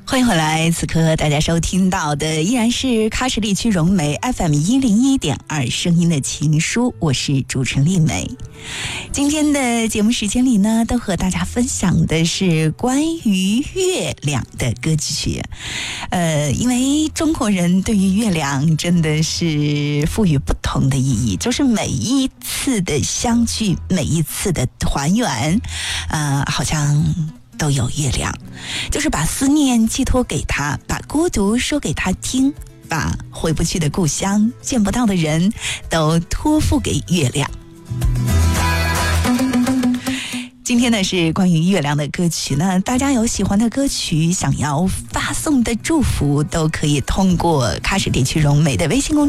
欢迎回来，此刻大家收听到的依然是喀什地区融媒 FM101.2声音的情书，我是主持人丽梅。今天的节目时间里呢，都和大家分享的是关于月亮的歌曲。因为中国人对于月亮真的是赋予不同的意义，就是每一次的相聚，每一次的团圆，好像都有月亮，就是把思念寄托给他，把孤独说给他听，把回不去的故乡、见不到的人都托付给月亮。今天呢是关于月亮的歌曲呢，大家有喜欢的歌曲想要发送的祝福，都可以通过喀什地区融媒的微信公众